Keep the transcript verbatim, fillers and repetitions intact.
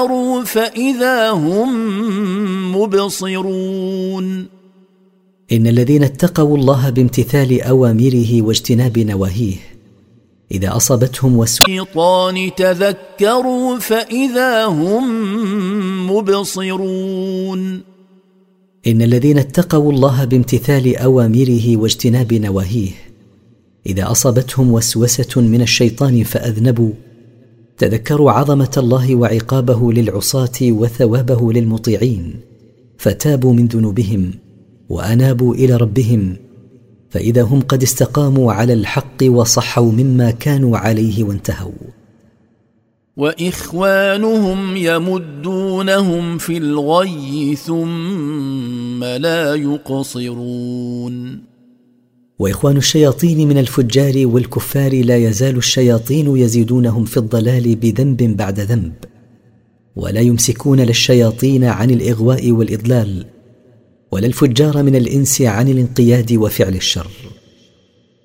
فإذا هم مبصرون إن الذين اتقوا الله بامتثال أوامره واجتناب نواهيه إذا أصابتهم والشيطان تذكروا فإذا هم مبصرون إن الذين اتقوا الله بامتثال أوامره واجتناب نواهيه إذا أصابتهم وسوسة من الشيطان فأذنبوا تذكروا عظمة الله وعقابه للعصاة وثوابه للمطيعين فتابوا من ذنوبهم وأنابوا إلى ربهم فإذا هم قد استقاموا على الحق وصحوا مما كانوا عليه وانتهوا. وإخوانهم يمدونهم في الغي ثم لا يقصرون وإخوان الشياطين من الفجار والكفار لا يزال الشياطين يزيدونهم في الضلال بذنب بعد ذنب ولا يمسكون للشياطين عن الإغواء والإضلال ولا الفجار من الإنس عن الانقياد وفعل الشر.